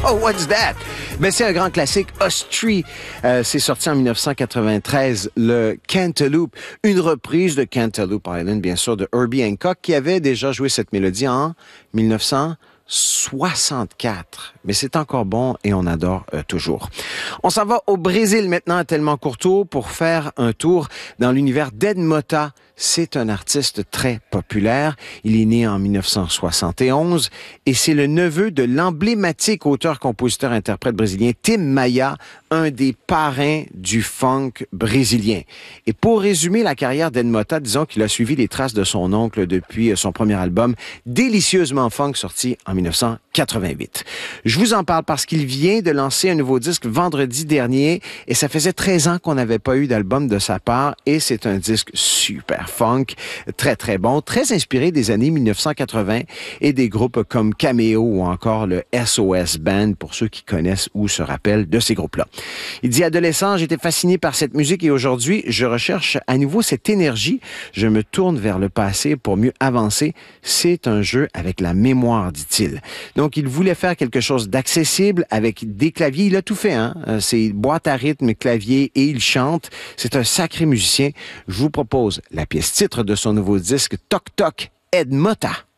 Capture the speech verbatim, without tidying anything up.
Oh, what's that? Ben, c'est un grand classique, Us Three. Euh, c'est sorti en dix-neuf cent quatre-vingt-treize, le Cantaloupe. Une reprise de Cantaloupe Island, bien sûr, de Herbie Hancock, qui avait déjà joué cette mélodie en dix-neuf cent soixante-quatre. Mais c'est encore bon et on adore euh, toujours. On s'en va au Brésil maintenant, à Tellement Courteau, pour faire un tour dans l'univers d'Ed Mota. C'est un artiste très populaire. Il est né en dix-neuf cent soixante et onze et c'est le neveu de l'emblématique auteur-compositeur-interprète brésilien Tim Maia, un des parrains du funk brésilien. Et pour résumer la carrière d'Ed Mota, disons qu'il a suivi les traces de son oncle depuis son premier album, Délicieusement Funk, sorti en dix-neuf cent quatre-vingt-huit. Je vous en parle parce qu'il vient de lancer un nouveau disque vendredi dernier et ça faisait treize ans qu'on n'avait pas eu d'album de sa part et c'est un disque super funk, très très bon, très inspiré des années dix-neuf cent quatre-vingts et des groupes comme Cameo ou encore le S O S Band pour ceux qui connaissent ou se rappellent de ces groupes-là. Il dit: adolescent, j'étais fasciné par cette musique et aujourd'hui, je recherche à nouveau cette énergie. Je me tourne vers le passé pour mieux avancer. C'est un jeu avec la mémoire, dit-il. Donc, il voulait faire quelque chose d'accessible avec des claviers. Il a tout fait, hein? C'est boîte à rythme, clavier et il chante. C'est un sacré musicien. Je vous propose la pièce titre de son nouveau disque, Toc Toc, Ed Mota.